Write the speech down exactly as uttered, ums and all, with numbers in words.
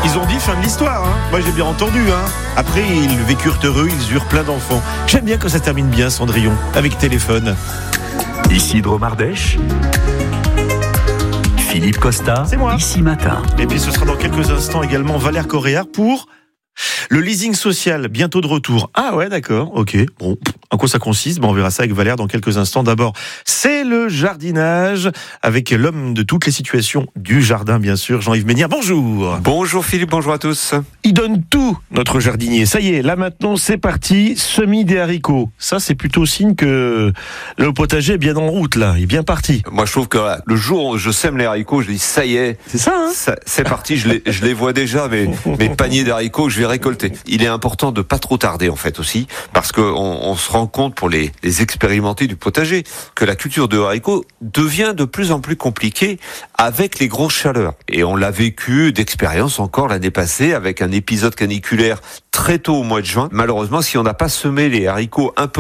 Ils ont dit fin de l'histoire, hein. Moi j'ai bien entendu, hein. Après, ils vécurent heureux, ils eurent plein d'enfants. J'aime bien quand ça termine bien, Cendrillon, avec téléphone. Ici Dromardèche, Philippe Costa, C'est moi. Ici Matin. Et puis ce sera dans quelques instants également Valère Coréard pour le leasing social, bientôt de retour. Ah ouais, d'accord, ok. Bon, en quoi ça consiste ? Bon, on verra ça avec Valère dans quelques instants. D'abord, c'est le jardinage avec l'homme de toutes les situations du jardin, bien sûr, Jean-Yves Ménière. Bonjour. Bonjour Philippe, bonjour à tous. Il donne tout, notre jardinier. Ça y est, là maintenant, c'est parti. Semis des haricots. Ça, c'est plutôt signe que le potager est bien en route, là. Il est bien parti. Moi je trouve que voilà, le jour où je sème les haricots, je dis ça y est, C'est ça, hein ? ça- c'est parti, je les, je les vois déjà, mes, mes paniers d'haricots que je vais récolter. Il est important de pas trop tarder en fait aussi, parce qu'on on se rend compte pour les, les expérimentés du potager, que la culture de haricots devient de plus en plus compliquée avec les grosses chaleurs. Et on l'a vécu d'expérience encore l'année passée avec un épisode caniculaire très tôt au mois de juin. Malheureusement, si on n'a pas semé les haricots un peu